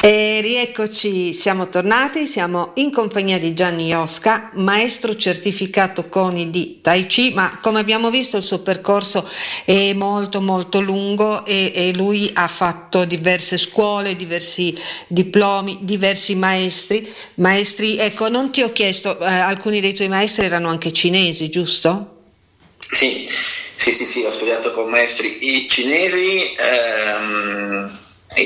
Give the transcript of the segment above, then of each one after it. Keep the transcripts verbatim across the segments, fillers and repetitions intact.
E rieccoci, siamo tornati, siamo in compagnia di Gianni Iosca, maestro certificato CONI di Tai Chi, ma come abbiamo visto il suo percorso è molto molto lungo e, e lui ha fatto diverse scuole, diversi diplomi, diversi maestri. Maestri, ecco, non ti ho chiesto, eh, alcuni dei tuoi maestri erano anche cinesi, giusto? Sì, sì, sì, sì, ho studiato con maestri cinesi. Ehm,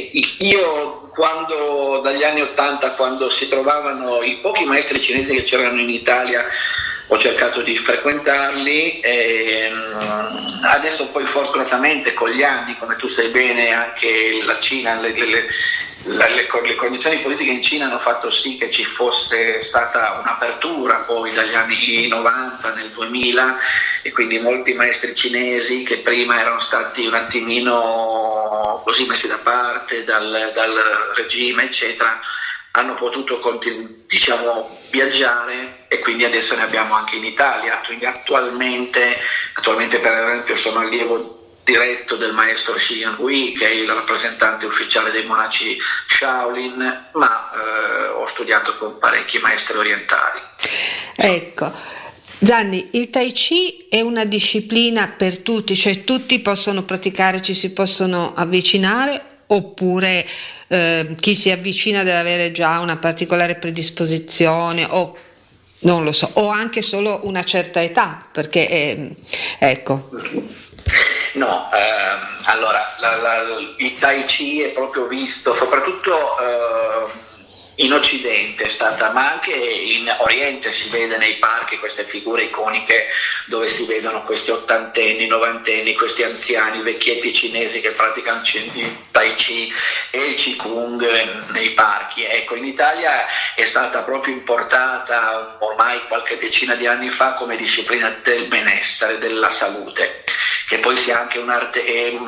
io quando dagli anni ottanta, quando si trovavano i pochi maestri cinesi che c'erano in Italia, ho cercato di frequentarli. E adesso poi fortunatamente con gli anni, come tu sai bene, anche la Cina, le, le, le, le, le condizioni politiche in Cina hanno fatto sì che ci fosse stata un'apertura poi dagli anni novanta, nel duemila, e quindi molti maestri cinesi che prima erano stati un attimino così messi da parte dal, dal regime eccetera, hanno potuto continu- diciamo viaggiare, e quindi adesso ne abbiamo anche in Italia. Quindi attualmente, attualmente per esempio sono allievo diretto del maestro Xi Yanhui, che è il rappresentante ufficiale dei monaci Shaolin, ma eh, ho studiato con parecchi maestri orientali. Ecco, Gianni, il Tai Chi è una disciplina per tutti, cioè tutti possono praticare, ci si possono avvicinare, oppure eh, chi si avvicina deve avere già una particolare predisposizione o non lo so, o anche solo una certa età, perché eh, ecco. No, ehm, allora la, la, il Tai Chi è proprio visto soprattutto eh, in Occidente, è stata, ma anche in Oriente si vede nei parchi queste figure iconiche dove si vedono questi ottantenni, novantenni, questi anziani, vecchietti cinesi che praticano il Tai Chi e il Qigong nei parchi. Ecco, in Italia è stata proprio importata ormai qualche decina di anni fa come disciplina del benessere, della salute, che poi sia anche un'arte eh,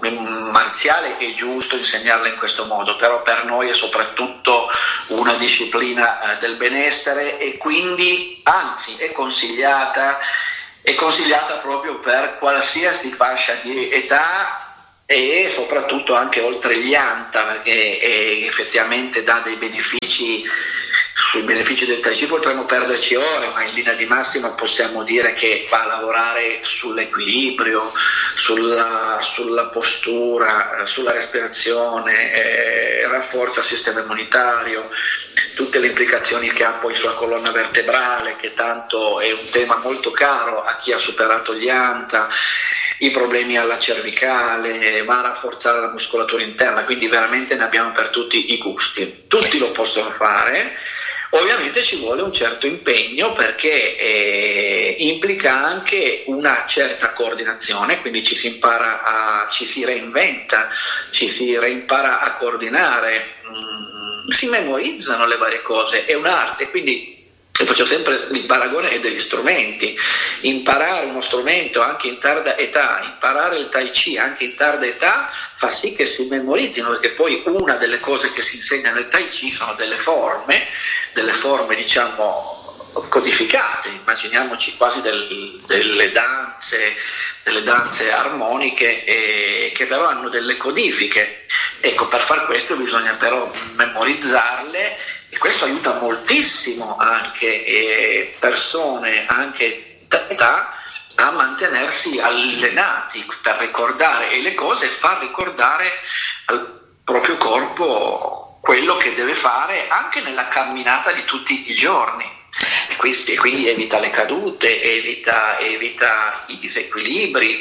marziale, è giusto insegnarla in questo modo, però per noi è soprattutto una disciplina eh, del benessere, e quindi anzi è consigliata, è consigliata proprio per qualsiasi fascia di età e soprattutto anche oltre gli anta, perché eh, effettivamente dà dei benefici. Sui benefici del Tai Chi potremmo perderci ore, ma in linea di massima possiamo dire che va a lavorare sull'equilibrio, sulla, sulla postura, sulla respirazione, eh, rafforza il sistema immunitario, tutte le implicazioni che ha poi sulla colonna vertebrale, che tanto è un tema molto caro a chi ha superato gli anta, i problemi alla cervicale, va a rafforzare la muscolatura interna, quindi veramente ne abbiamo per tutti i gusti. Tutti lo possono fare. Ovviamente ci vuole un certo impegno, perché eh, implica anche una certa coordinazione, quindi ci si impara a, ci si reinventa, ci si reimpara a coordinare, mh, si memorizzano le varie cose, è un'arte, quindi io faccio sempre il paragone degli strumenti. Imparare uno strumento anche in tarda età, imparare il Tai Chi anche in tarda età fa sì che si memorizzino, perché poi una delle cose che si insegna nel Tai Chi sono delle forme, delle forme diciamo codificate, immaginiamoci quasi del, delle danze, delle danze armoniche eh, che però hanno delle codifiche. Ecco, per far questo bisogna però memorizzarle, e questo aiuta moltissimo anche eh, persone anche d'età a mantenersi allenati per ricordare le cose e far ricordare al proprio corpo quello che deve fare anche nella camminata di tutti i giorni, e quindi, e quindi evita le cadute, evita, evita i disequilibri.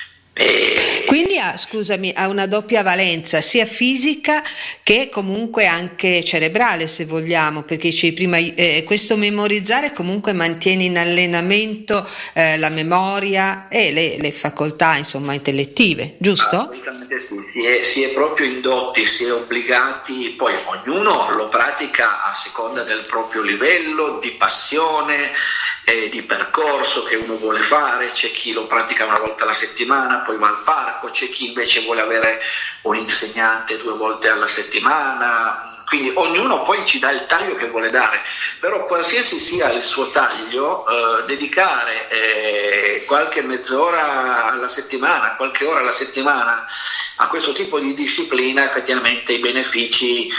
E... Quindi ha, scusami, ha una doppia valenza, sia fisica che comunque anche cerebrale, se vogliamo, perché dicevi prima eh, questo memorizzare comunque mantiene in allenamento eh, la memoria e le, le facoltà insomma intellettive, giusto? Assolutamente sì, si è, si è proprio indotti, si è obbligati, poi ognuno lo pratica a seconda del proprio livello di passione, eh, di percorso che uno vuole fare. C'è chi lo pratica una volta alla settimana, poi va al parco, c'è chi invece vuole avere un insegnante due volte alla settimana, quindi ognuno poi ci dà il taglio che vuole dare, però qualsiasi sia il suo taglio, eh, dedicare eh, qualche mezz'ora alla settimana, qualche ora alla settimana a questo tipo di disciplina, effettivamente i benefici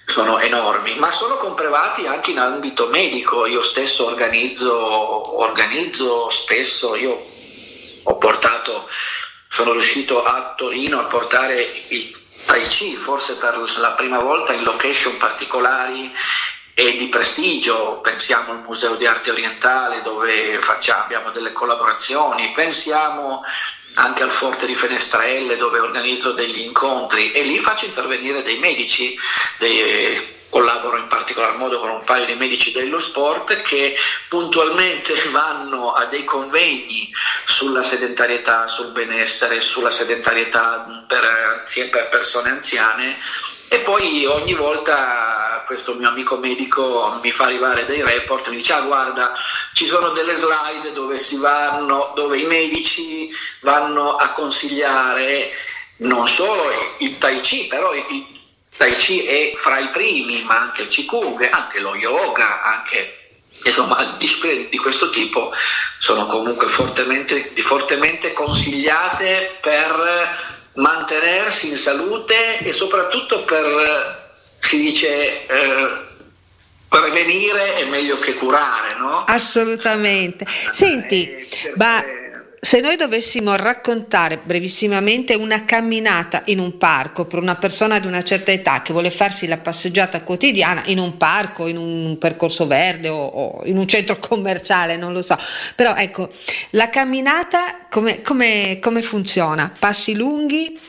sono enormi, ma sono comprevati anche in ambito medico. Io stesso organizzo, organizzo spesso, io ho portato, sono riuscito a Torino a portare il Tai Chi, forse per la prima volta in location particolari e di prestigio. Pensiamo al Museo di Arte Orientale, dove facciamo, abbiamo delle collaborazioni, pensiamo anche al Forte di Fenestrelle, dove organizzo degli incontri e lì faccio intervenire dei medici, dei, collaboro in particolar modo con un paio di medici dello sport che puntualmente vanno a dei convegni sulla sedentarietà, sul benessere, sulla sedentarietà per, per persone anziane, e poi ogni volta questo mio amico medico mi fa arrivare dei report, mi dice: ah, guarda, ci sono delle slide dove si vanno, dove i medici vanno a consigliare non solo il Tai Chi, però il Tai Chi è fra i primi, ma anche il Qigong, anche lo yoga, anche, insomma, discipline di questo tipo sono comunque fortemente, fortemente consigliate per mantenersi in salute e soprattutto per, si dice, eh, prevenire è meglio che curare, no? Assolutamente. Senti, ma se noi dovessimo raccontare brevissimamente una camminata in un parco per una persona di una certa età che vuole farsi la passeggiata quotidiana in un parco, in un percorso verde o, o in un centro commerciale, non lo so, però ecco, la camminata come, come, come funziona? Passi lunghi,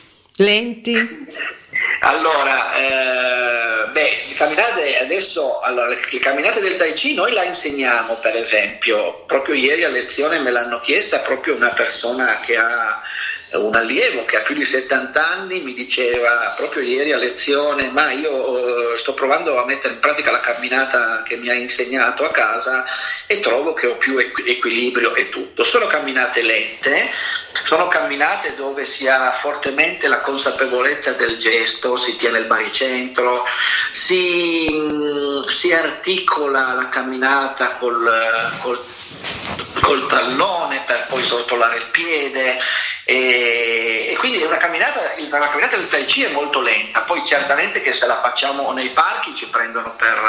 lenti? Allora, eh, beh, le camminate adesso, allora, le, le camminate del Tai Chi noi la insegniamo, per esempio, proprio ieri a lezione me l'hanno chiesta proprio una persona che ha un allievo che ha più di settanta anni, mi diceva proprio ieri a lezione: ma io eh, sto provando a mettere in pratica la camminata che mi ha insegnato a casa e trovo che ho più equ- equilibrio e tutto. Sono camminate lente, sono camminate dove si ha fortemente la consapevolezza del gesto, si tiene il baricentro, si, mh, si articola la camminata col, col, col tallone per poi srotolare il piede, e, e quindi una camminata, la camminata del Tai Chi è molto lenta. Poi certamente che se la facciamo nei parchi ci prendono per